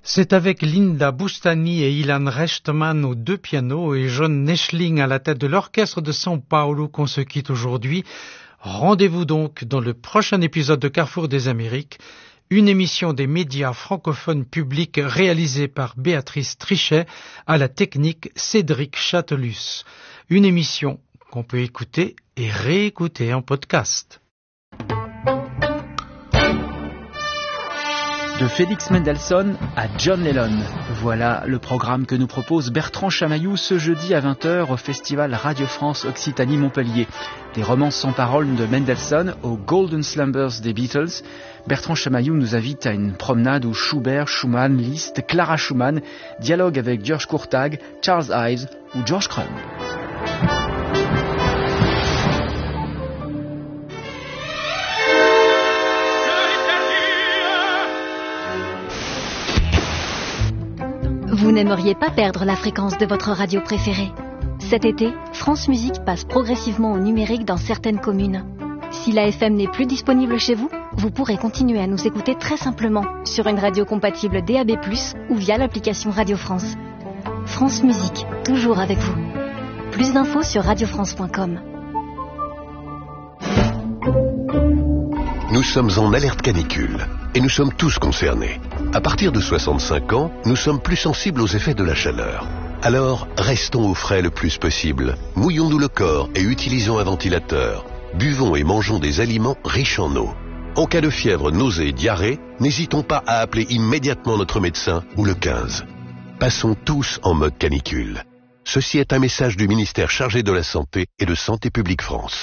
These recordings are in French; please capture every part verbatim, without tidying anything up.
C'est avec Linda Bustani et Ilan Rechtman aux deux pianos et John Neschling à la tête de l'orchestre de São Paulo qu'on se quitte aujourd'hui. Rendez-vous donc dans le prochain épisode de Carrefour des Amériques, une émission des médias francophones publics réalisée par Béatrice Trichet, à la technique Cédric Châtelus. Une émission qu'on peut écouter et réécouter en podcast. De Félix Mendelssohn à John Lennon. Voilà le programme que nous propose Bertrand Chamaillou ce jeudi à vingt heures au Festival Radio France Occitanie Montpellier. Des romances sans paroles de Mendelssohn aux Golden Slumbers des Beatles. Bertrand Chamaillou nous invite à une promenade où Schubert, Schumann, Liszt, Clara Schumann dialoguent avec George Courtag, Charles Ives ou George Crumb. Vous n'aimeriez pas perdre la fréquence de votre radio préférée? Cet été, France Musique passe progressivement au numérique dans certaines communes. Si la F M n'est plus disponible chez vous, vous pourrez continuer à nous écouter très simplement sur une radio compatible D A B plus, ou via l'application Radio France. France Musique, toujours avec vous. Plus d'infos sur radio france point com. Nous sommes en alerte canicule et nous sommes tous concernés. À partir de soixante-cinq ans, nous sommes plus sensibles aux effets de la chaleur. Alors, restons au frais le plus possible. Mouillons-nous le corps et utilisons un ventilateur. Buvons et mangeons des aliments riches en eau. En cas de fièvre, nausée et diarrhée, n'hésitons pas à appeler immédiatement notre médecin ou le quinze. Passons tous en mode canicule. Ceci est un message du ministère chargé de la Santé et de Santé publique France.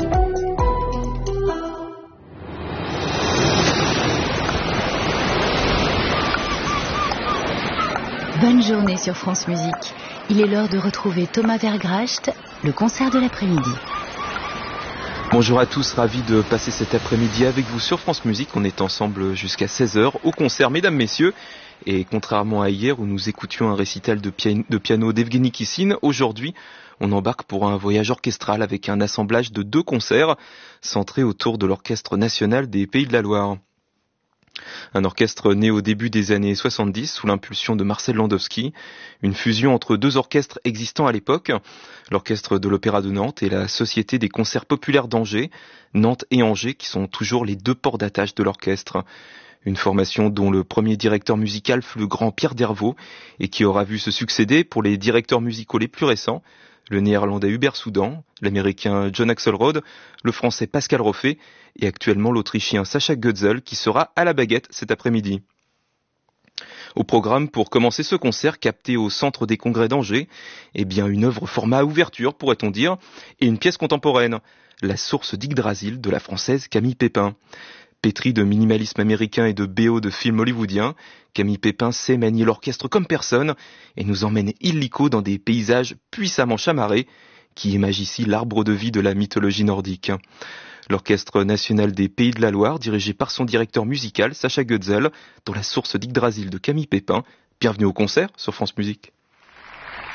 Bonne journée sur France Musique. Il est l'heure de retrouver Thomas Vergracht, le concert de l'après-midi. Bonjour à tous, ravi de passer cet après-midi avec vous sur France Musique. On est ensemble jusqu'à seize heures au concert, mesdames, messieurs. Et contrairement à hier où nous écoutions un récital de, piano, de piano d'Evgeny Kissine, aujourd'hui on embarque pour un voyage orchestral avec un assemblage de deux concerts centrés autour de l'Orchestre national des Pays de la Loire. Un orchestre né au début des années soixante-dix sous l'impulsion de Marcel Landowski, une fusion entre deux orchestres existants à l'époque, l'orchestre de l'Opéra de Nantes et la Société des concerts populaires d'Angers, Nantes et Angers qui sont toujours les deux ports d'attache de l'orchestre. Une formation dont le premier directeur musical fut le grand Pierre Dervaux et qui aura vu se succéder pour les directeurs musicaux les plus récents, le néerlandais Hubert Soudan, l'américain John Axelrod, le français Pascal Roffet et actuellement l'autrichien Sacha Goetzel qui sera à la baguette cet après-midi. Au programme, pour commencer ce concert capté au Centre des Congrès d'Angers, eh bien une œuvre format à ouverture pourrait-on dire, et une pièce contemporaine, La source d'Yggdrasil de la française Camille Pépin. Pétrie de minimalisme américain et de B O de films hollywoodiens, Camille Pépin sait manier l'orchestre comme personne et nous emmène illico dans des paysages puissamment chamarrés qui imagent ici l'arbre de vie de la mythologie nordique. L'Orchestre national des Pays de la Loire, dirigé par son directeur musical, Sacha Goetzel, dans La source d'Yggdrasil de Camille Pépin. Bienvenue au concert sur France Musique.